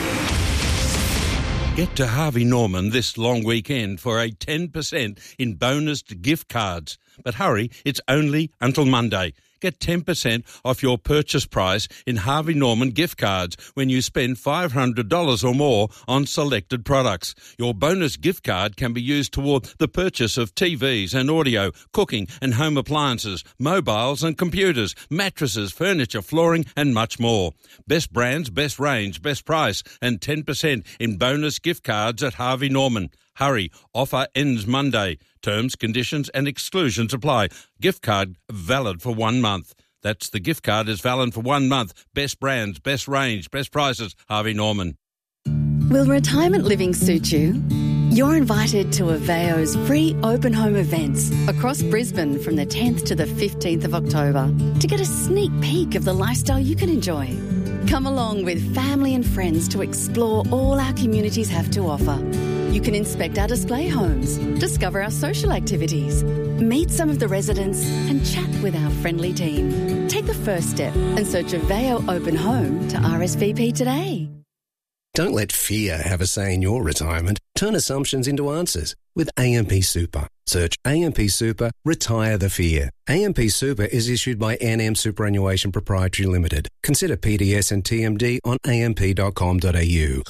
Get to Harvey Norman this long weekend for a ten percent in bonused gift cards. But hurry, it's only until Monday. Get ten percent off your purchase price in Harvey Norman gift cards when you spend five hundred dollars or more on selected products. Your bonus gift card can be used toward the purchase of T Vs and audio, cooking and home appliances, mobiles and computers, mattresses, furniture, flooring and much more. Best brands, best range, best price and ten percent in bonus gift cards at Harvey Norman. Hurry, offer ends Monday. Terms, conditions and exclusions apply. Gift card valid for one month. That's the gift card is valid for one month. Best brands, best range, best prices, Harvey Norman. Will retirement living suit you? You're invited to Aveo's free open home events across Brisbane from the tenth to the fifteenth of October to get a sneak peek of the lifestyle you can enjoy. Come along with family and friends to explore all our communities have to offer. You can inspect our display homes, discover our social activities, meet some of the residents and chat with our friendly team. Take the first step and search Aveo Open Home to R S V P today. Don't let fear have a say in your retirement. Turn assumptions into answers with A M P Super. Search A M P Super, retire the fear. A M P Super is issued by N M Superannuation Proprietary Limited. Consider P D S and T M D on a m p dot com dot a u.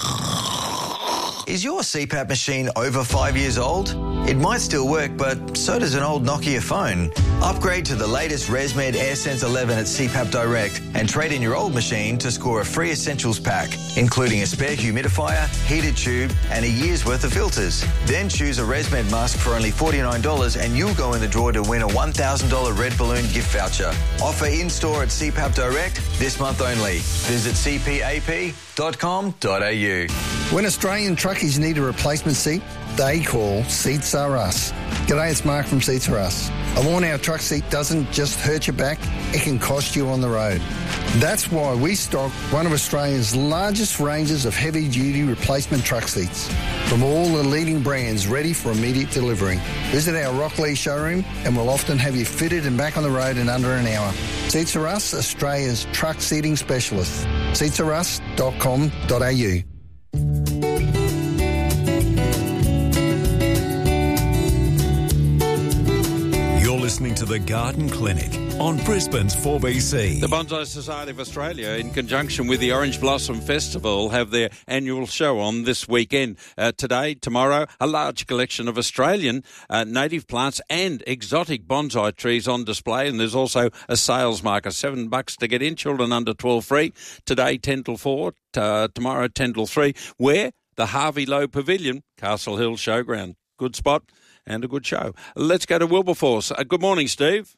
Is your C PAP machine over five years old? It might still work, but so does an old Nokia phone. Upgrade to the latest ResMed AirSense eleven at C PAP Direct and trade in your old machine to score a free essentials pack, including a spare humidifier, heated tube, and a year's worth of filters. Then choose a ResMed mask for only forty-nine dollars and you'll go in the draw to win a one thousand dollars Red Balloon gift voucher. Offer in-store at C PAP Direct this month only. Visit c p a p dot com dot a u. When Australian truckies need a replacement seat, they call Seats Are Us. G'day, it's Mark from Seats Are Us. I warn our truck seat doesn't just hurt your back, it can cost you on the road. That's why we stock one of Australia's largest ranges of heavy-duty replacement truck seats from all the leading brands ready for immediate delivery. Visit our Rockley showroom and we'll often have you fitted and back on the road in under an hour. Seats Are Us, Australia's truck seating specialist. seats are us dot com dot a u. You're listening to the Garden Clinic on Brisbane's four B C. The Bonsai Society of Australia, in conjunction with the Orange Blossom Festival, have their annual show on this weekend. Uh, today, tomorrow, a large collection of Australian uh, native plants and exotic bonsai trees on display, and there's also a sales marker, seven bucks to get in, children under twelve free. Today, ten till four, uh, tomorrow, ten till three, where the Harvey Lowe Pavilion, Castle Hill Showground. Good spot and a good show. Let's go to Wilberforce. Uh, good morning, Steve.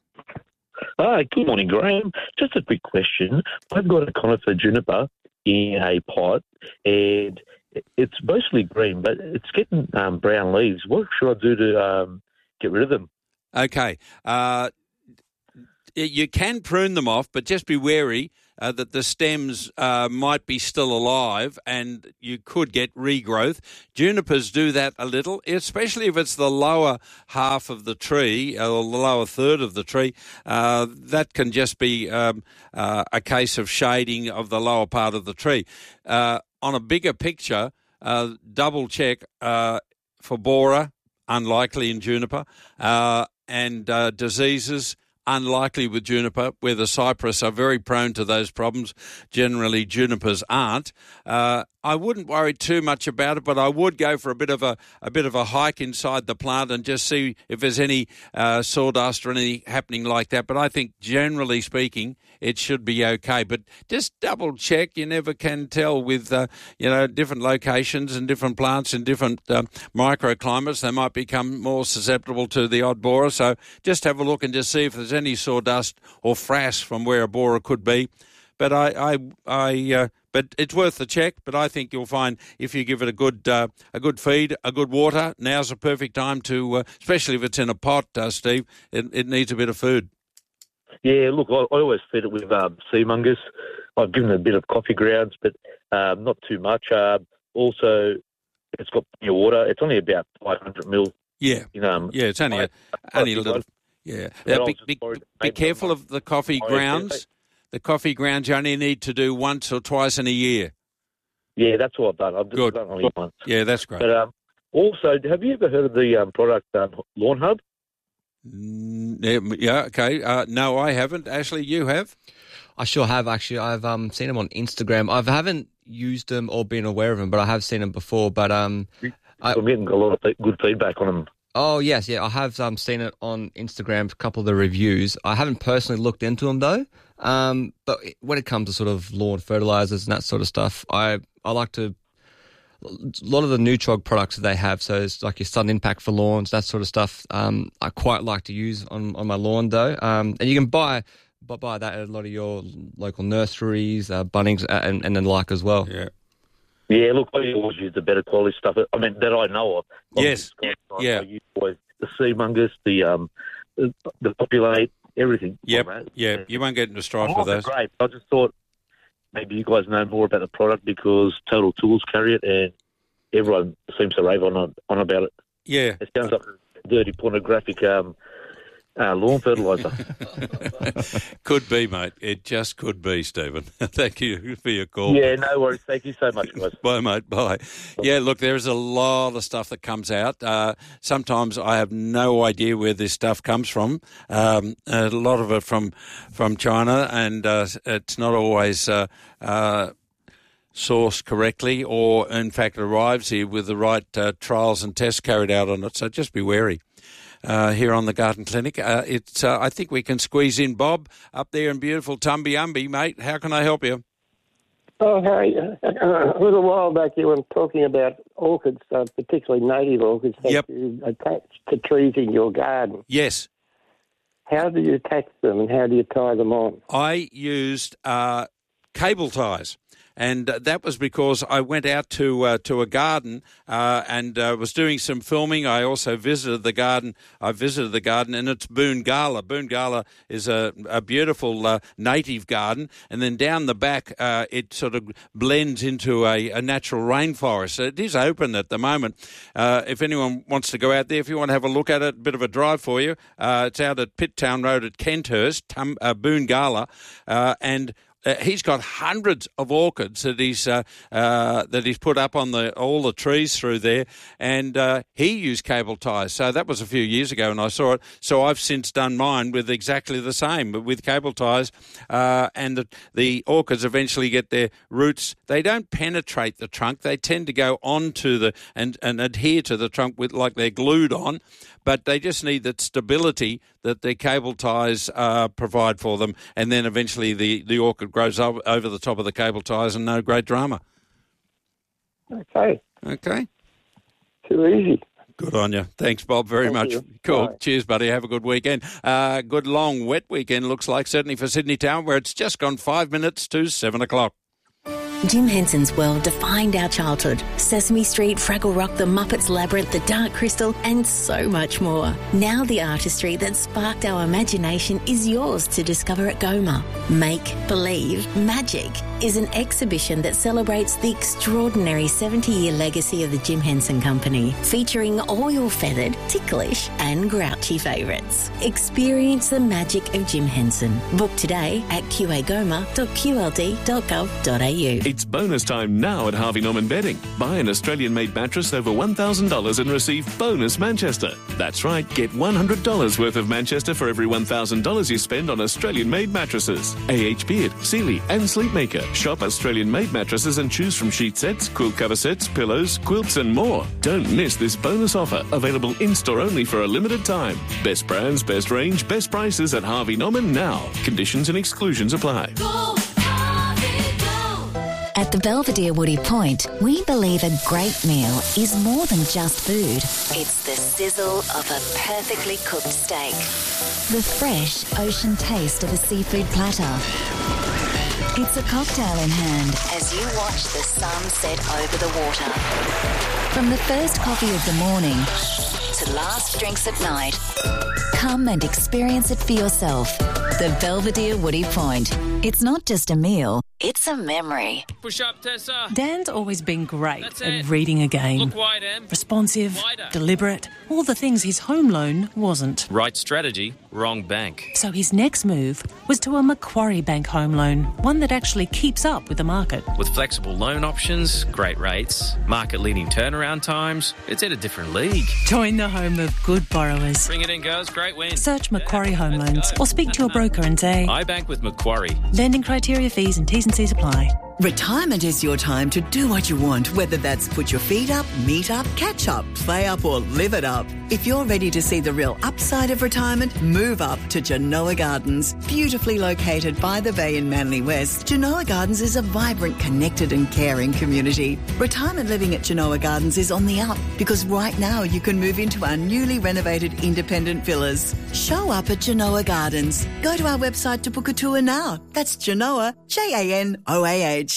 Hi, good morning, Graham. Just a quick question. I've got a conifer juniper in a pot, and it's mostly green, but it's getting um, brown leaves. What should I do to um, get rid of them? Okay. Uh, you can prune them off, but just be wary uh, that the stems uh, might be still alive and you could get regrowth. Junipers do that a little, especially if it's the lower half of the tree or the lower third of the tree. Uh, that can just be um, uh, a case of shading of the lower part of the tree. Uh, on a bigger picture, uh, double check uh, for borer, unlikely in juniper, uh, and uh, diseases, unlikely with juniper, where the cypress are very prone to those problems. Generally, junipers aren't. Uh, I wouldn't worry too much about it, but I would go for a bit of a a bit of a hike inside the plant and just see if there's any uh, sawdust or anything happening like that. But I think, generally speaking, it should be okay. But just double check. You never can tell with uh, you know different locations and different plants in different uh, microclimates. They might become more susceptible to the odd borer. So just have a look and just see if there's any sawdust or frass from where a borer could be. But I, I, I uh, but it's worth the check. But I think you'll find if you give it a good, uh, a good feed, a good water, now's a perfect time to, uh, especially if it's in a pot, uh, Steve. It, it needs a bit of food. Yeah, look, I, I always feed it with um, sea mungus. I've given it a bit of coffee grounds, but um, not too much. Uh, also, it's got plenty of water. It's only about five hundred mil. Yeah, you know, yeah, it's only a, only a little. Yeah, now, be, be, be careful of the coffee grounds. The coffee grounds you only need to do once or twice in a year. Yeah, that's what I've done. I've just Good. done only once. Yeah, that's great. But um, also, have you ever heard of the um, product um, Lawn Hub? Mm, yeah, okay. Uh, no, I haven't. Ashley, you have? I sure have, actually. I've um, seen them on Instagram. I haven't used them or been aware of them, but I have seen them before. But um, I, I'm getting a lot of good feedback on them. Oh, yes, yeah. I have um, seen it on Instagram, a couple of the reviews. I haven't personally looked into them, though. Um, but when it comes to sort of lawn fertilizers and that sort of stuff, I, I like to... A lot of the Nutrog products that they have, so it's like your Sun Impact for lawns, that sort of stuff, um, I quite like to use on, on my lawn, though. Um, and you can buy buy that at a lot of your local nurseries, uh, Bunnings, and, and the like as well. Yeah. Yeah, look, I always use the better quality stuff. I mean, that I know of. Yes. I Yeah. I use always the sea mungus, the um, the, the populate, everything. Yep. That. Yeah, you won't get into strife Oh, with those. Great. I just thought maybe you guys know more about the product because Total Tools carry it, and everyone seems to rave on on about it. Yeah. It sounds like a dirty pornographic um, uh, lawn fertiliser. Could be, mate. It just could be, Stephen. Thank you for your call. Yeah, no worries. Thank you so much, guys. Bye, mate. Bye. Yeah, look, there is a lot of stuff that comes out. Uh, sometimes I have no idea where this stuff comes from. Um, a lot of it from from China, and uh, it's not always uh, uh, sourced correctly, or in fact arrives here with the right uh, trials and tests carried out on it. So just be wary. Uh, here on the Garden Clinic. Uh, it's. Uh, I think we can squeeze in Bob up there in beautiful Tumby-Umby, mate. How can I help you? Oh, Harry, uh, a little while back you were talking about orchids, uh, particularly native orchids that Yep. you attach to trees in your garden. Yes. How do you attach them and how do you tie them on? I used uh, cable ties. And uh, that was because I went out to uh, to a garden uh, and uh, was doing some filming. I also visited the garden. I visited the garden, and it's Boongala. Boongala is a, a beautiful uh, native garden. And then down the back, uh, it sort of blends into a, a natural rainforest. So it is open at the moment. Uh, if anyone wants to go out there, if you want to have a look at it, a bit of a drive for you, uh, it's out at Pitt Town Road at Kenthurst, Tum, uh, Boongala. Uh, and Uh, he's got hundreds of orchids that he's uh, uh, that he's put up on the all the trees through there, and uh, he used cable ties. So that was a few years ago, and I saw it. So I've since done mine with exactly the same, but with cable ties, uh, and the, the orchids eventually get their roots. They don't penetrate the trunk; they tend to go onto the and, and adhere to the trunk with like they're glued on. But they just need that stability that their cable ties uh, provide for them, and then eventually the, the orchid grows over, over the top of the cable ties and no great drama. Okay. Okay. Too easy. Good on you. Thanks, Bob, very Thank much. you. Cool. Bye. Cheers, buddy. Have a good weekend. Uh, good long, wet weekend, looks like, certainly for Sydney Town, where it's just gone five minutes to seven o'clock. Jim Henson's world defined our childhood. Sesame Street, Fraggle Rock, The Muppets Labyrinth, The Dark Crystal, and so much more. Now the artistry that sparked our imagination is yours to discover at Goma. Make Believe Magic is an exhibition that celebrates the extraordinary seventy-year legacy of the Jim Henson Company, featuring all your feathered, ticklish and grouchy favourites. Experience the magic of Jim Henson. Book today at q a goma dot q l d dot gov dot a u. It's bonus time now at Harvey Norman Bedding. Buy an Australian-made mattress over one thousand dollars and receive bonus Manchester. That's right, get one hundred dollars worth of Manchester for every one thousand dollars you spend on Australian-made mattresses. A H Beard, Sealy and Sleepmaker. Shop Australian-made mattresses and choose from sheet sets, quilt cover sets, pillows, quilts and more. Don't miss this bonus offer, available in-store only for a limited time. Best brands, best range, best prices at Harvey Norman now. Conditions and exclusions apply. At the Belvedere Woody Point, we believe a great meal is more than just food. It's the sizzle of a perfectly cooked steak. The fresh ocean taste of a seafood platter. It's a cocktail in hand as you watch the sun set over the water. From the first coffee of the morning to last drinks at night. Come and experience it for yourself. The Belvedere Woody Point. It's not just a meal, it's a memory. Push up, Tessa. Dan's always been great That's at it. reading a game. Look wide, Em. Responsive, Wider. deliberate, all the things his home loan wasn't. Right strategy, wrong bank. So his next move was to a Macquarie Bank home loan, one that actually keeps up with the market. With flexible loan options, great rates, market-leading turnaround times, it's in a different league. Join the home of good borrowers. Bring it in, girls. Great win. Search Macquarie Home Loans or speak to your broker and say, I bank with Macquarie. Lending criteria, fees and T's and C's apply. Retirement is your time to do what you want, whether that's put your feet up, meet up, catch up, play up or live it up. If you're ready to see the real upside of retirement, move up to Genoa Gardens. Beautifully located by the bay in Manly West, Genoa Gardens is a vibrant, connected and caring community. Retirement living at Genoa Gardens is on the up because right now you can move into our newly renovated independent villas. Show up at Genoa Gardens. Go to our website to book a tour now. That's Genoa, J A N O A H.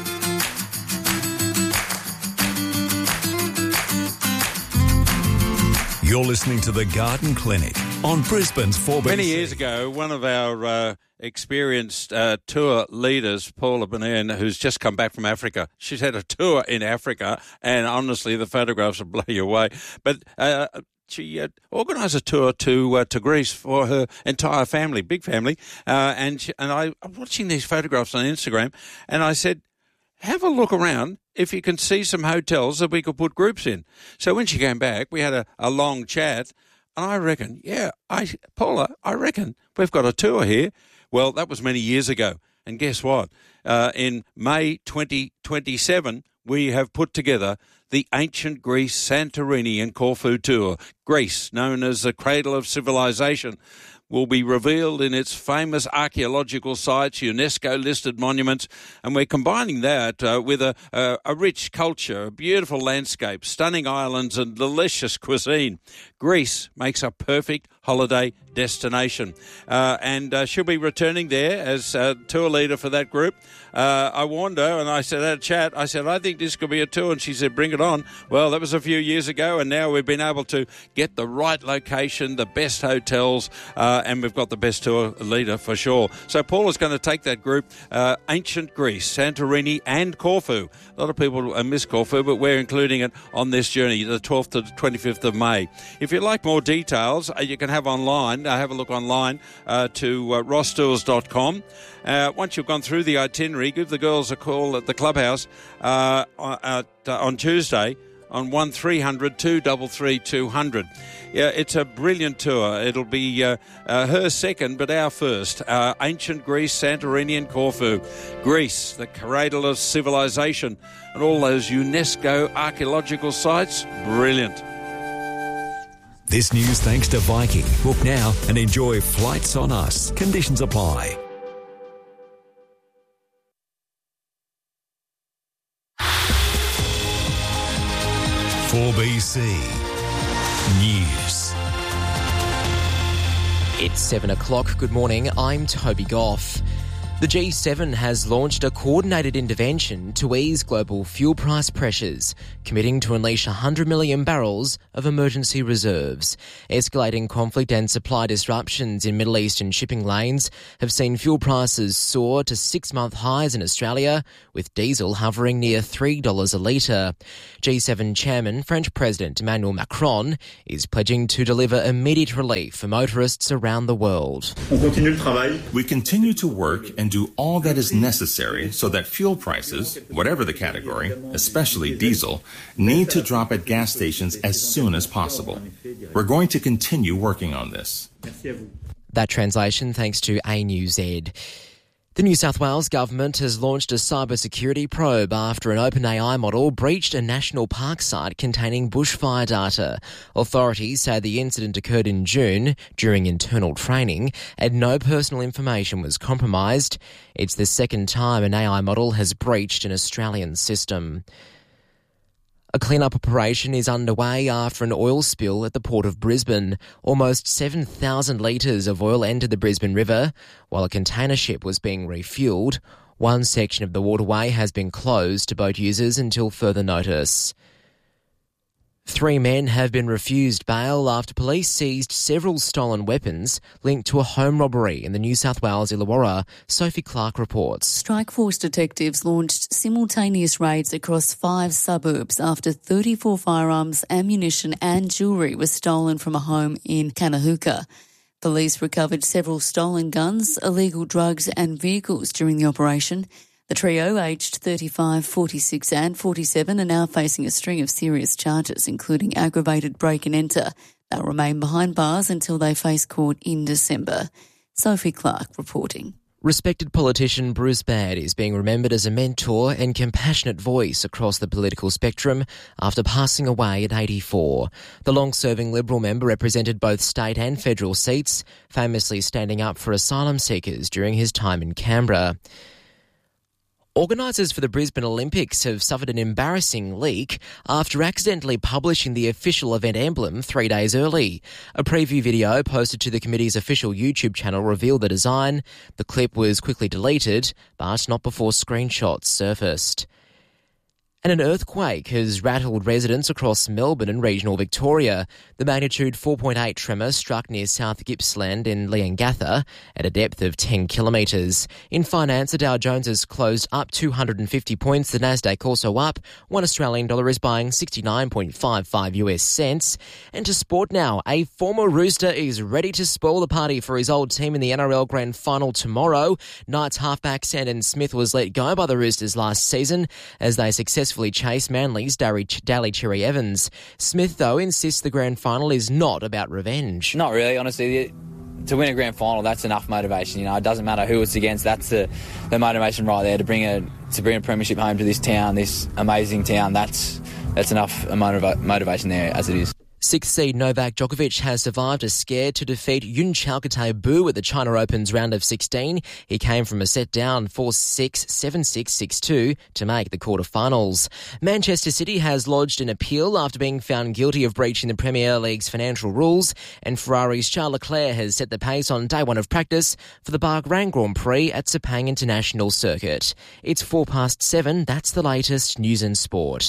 You're listening to The Garden Clinic on Brisbane's four B C. Many years ago, one of our uh, experienced uh, tour leaders, Paula Benin, who's just come back from Africa, she's had a tour in Africa, and honestly, the photographs will blow you away. But uh, she uh, organised a tour to uh, to Greece for her entire family, big family, uh, and she, and I, I'm watching these photographs on Instagram, and I said, have a look around if you can see some hotels that we could put groups in. So when she came back, we had a, a long chat, and I reckon, yeah, I Paula, I reckon we've got a tour here. Well, that was many years ago, and guess what? Uh, in May twenty twenty-seven, we have put together the Ancient Greece, Santorini and Corfu tour. Greece, known as the cradle of civilization, will be revealed in its famous archaeological sites, UNESCO-listed monuments, and we're combining that uh, with a, a, a rich culture, a beautiful landscape, stunning islands and delicious cuisine. Greece makes a perfect holiday destination. Uh, and uh, she'll be returning there as uh, tour leader for that group. Uh, I warned her and I said, at a chat, I said, I think this could be a tour. And she said, bring it on. Well, that was a few years ago, and now we've been able to get the right location, the best hotels, uh, uh, and we've got the best tour leader for sure. So Paul is going to take that group, uh, Ancient Greece, Santorini and Corfu. A lot of people uh, miss Corfu, but we're including it on this journey, the twelfth to the twenty-fifth of May. If you'd like more details, uh, you can have online, uh, have a look online uh, to uh, ross tours dot com. Uh, once you've gone through the itinerary, give the girls a call at the clubhouse uh, at, uh, on Tuesday on one three hundred two three three two hundred. Yeah, it's a brilliant tour. It'll be uh, uh, her second, but our first. Uh, ancient Greece, Santorini and Corfu. Greece, the cradle of civilization, and all those UNESCO archaeological sites. Brilliant. This news thanks to Viking. Book now and enjoy Flights on Us. Conditions apply. four B C News. It's seven o'clock. Good morning. I'm Toby Goff. The G seven has launched a coordinated intervention to ease global fuel price pressures, committing to unleash one hundred million barrels of emergency reserves. Escalating conflict and supply disruptions in Middle Eastern shipping lanes have seen fuel prices soar to six-month highs in Australia, with diesel hovering near three dollars a litre. G seven chairman, French President Emmanuel Macron, is pledging to deliver immediate relief for motorists around the world. We continue to work and do all that is necessary so that fuel prices, whatever the category, especially diesel, need to drop at gas stations as soon as possible. We're going to continue working on this. That translation thanks to A New Z. The New South Wales government has launched a cybersecurity probe after an OpenAI model breached a national park site containing bushfire data. Authorities say the incident occurred in June during internal training and no personal information was compromised. It's the second time an A I model has breached an Australian system. A clean-up operation is underway after an oil spill at the Port of Brisbane. Almost seven thousand litres of oil entered the Brisbane River while a container ship was being refuelled. One section of the waterway has been closed to boat users until further notice. Three men have been refused bail after police seized several stolen weapons linked to a home robbery in the New South Wales Illawarra. Sophie Clark reports. Strikeforce detectives launched simultaneous raids across five suburbs after thirty-four firearms, ammunition and jewellery was stolen from a home in Kanahuka. Police recovered several stolen guns, illegal drugs and vehicles during the operation. The trio, aged thirty-five, forty-six and forty-seven, are now facing a string of serious charges, including aggravated break and enter. They'll remain behind bars until they face court in December. Sophie Clark reporting. Respected politician Bruce Baird is being remembered as a mentor and compassionate voice across the political spectrum after passing away at eighty-four. The long-serving Liberal member represented both state and federal seats, famously standing up for asylum seekers during his time in Canberra. Organisers for the Brisbane Olympics have suffered an embarrassing leak after accidentally publishing the official event emblem three days early. A preview video posted to the committee's official YouTube channel revealed the design. The clip was quickly deleted, but not before screenshots surfaced. And an earthquake has rattled residents across Melbourne and regional Victoria. The magnitude four point eight tremor struck near South Gippsland in Leongatha at a depth of ten kilometres. In finance, the Dow Jones has closed up two hundred fifty points. The Nasdaq also up. One Australian dollar is buying sixty-nine point five five US cents. And to sport now, a former Rooster is ready to spoil the party for his old team in the N R L Grand Final tomorrow. Knights halfback Sandon Smith was let go by the Roosters last season as they successfully chase Manly's Daly Cherry Evans. Smith, though, insists the grand final is not about revenge. Not really, honestly. To win a grand final, that's enough motivation. You know, it doesn't matter who it's against. That's the, the motivation right there to bring a to bring a premiership home to this town, this amazing town. That's that's enough motiva- motivation there as it is. Sixth seed Novak Djokovic has survived a scare to defeat Yun Chalkate-Bu at the China Open's round of sixteen. He came from a set down four six, seven six, six two to make the quarterfinals. Manchester City has lodged an appeal after being found guilty of breaching the Premier League's financial rules, and Ferrari's Charles Leclerc has set the pace on day one of practice for the Bahrain Grand Prix at Sepang International Circuit. It's four past seven. That's the latest news and sport.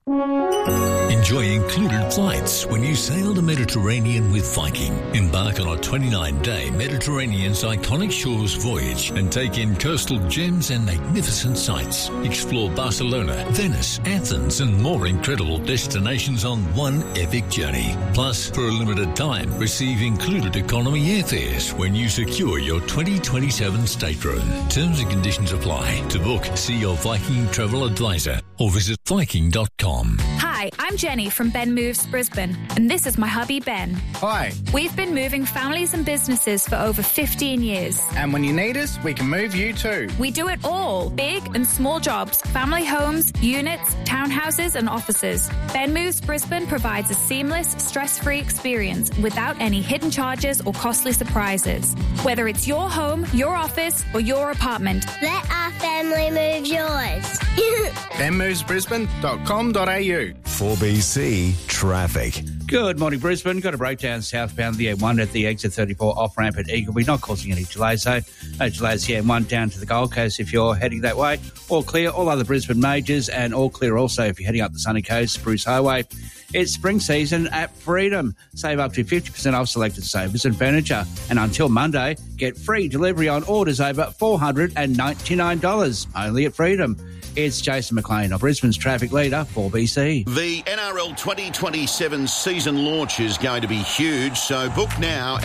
Enjoy included flights when you sail the Mediterranean with Viking. Embark on a twenty-nine day Mediterranean's iconic shores voyage and take in coastal gems and magnificent sights. Explore Barcelona, Venice, Athens and more incredible destinations on one epic journey. Plus, for a limited time, receive included economy airfares when you secure your twenty twenty-seven stateroom. Terms and conditions apply. To book, see your Viking travel advisor or visit viking dot com. Hi, I'm Jenny from Ben Moves Brisbane, and this is my hubby Ben. Hi. We've been moving families and businesses for over fifteen years. And when you need us, we can move you too. We do it all, big and small jobs, family homes, units, townhouses and offices. Ben Moves Brisbane provides a seamless, stress-free experience without any hidden charges or costly surprises. Whether it's your home, your office or your apartment, let our family move yours. ben moves brisbane dot com dot a u. four B C Traffic. Good morning, Brisbane. Got a breakdown southbound the M one at the exit thirty-four off-ramp at Eagleby, not causing any delays, though. No delays the M one down to the Gold Coast if you're heading that way. All clear, all other Brisbane majors, and all clear also if you're heading up the Sunny Coast, Spruce Highway. It's spring season at Freedom. Save up to fifty percent off selected sofas and furniture. And until Monday, get free delivery on orders over four hundred ninety-nine dollars. Only at Freedom. It's Jason McLean of Brisbane's traffic leader, four B C. The N R L twenty twenty-seven season launch is going to be huge, so book now.